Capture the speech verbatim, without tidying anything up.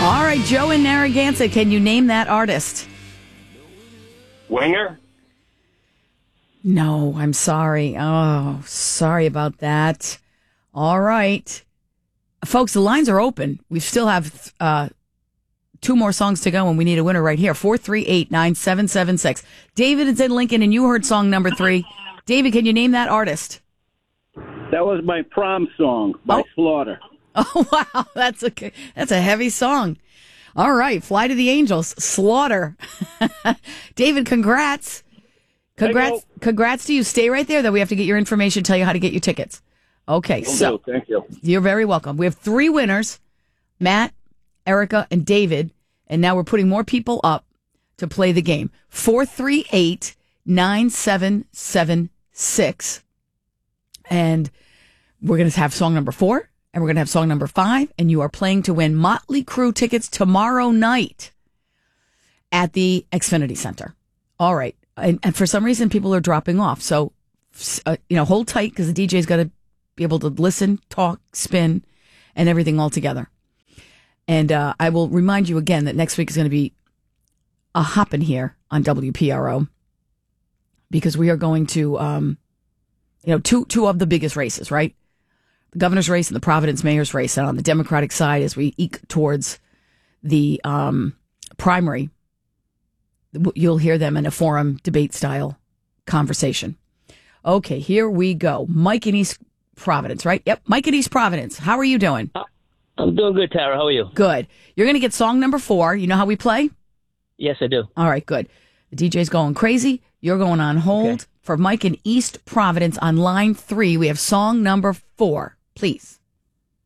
All right, Joe in Narragansett, can you name that artist? Winger? No, I'm sorry. Oh, sorry about that. All right. Folks, the lines are open. We still have uh, two more songs to go, and we need a winner right here. four three eight, nine seven seven six. David is in Lincoln, and you heard song number three. David, can you name that artist? That was my prom song by Oh. Slaughter. Oh, wow. That's a, that's a heavy song. All right. Fly to the Angels. Slaughter. David, congrats. Congrats. Congrats to you. Stay right there, though. We have to get your information, tell you how to get your tickets. Okay. Will So do. Thank you. you're very welcome. We have three winners, Matt, Erica, and David. And now we're putting more people up to play the game. four three eight, nine seven seven six. And we're going to have song number four, and we're going to have song number five, and you are playing to win Motley Crue tickets tomorrow night at the Xfinity Center. All right. And, and for some reason, people are dropping off. So, uh, you know, hold tight because the D J's got to be able to listen, talk, spin, and everything all together. And uh, I will remind you again that next week is going to be a hopping here on W P R O because we are going to... Um, You know, two two of the biggest races, right? The governor's race and the Providence mayor's race. And on the Democratic side, as we eke towards the um, primary, you'll hear them in a forum debate style conversation. Okay, here we go. Mike in East Providence, right? Yep, Mike in East Providence. How are you doing? I'm doing good, Tara. How are you? Good. You're going to get song number four. You know how we play? Yes, I do. All right, good. The D J's going crazy. You're going on hold. Okay. For Mike in East Providence on line three, we have song number four. Please.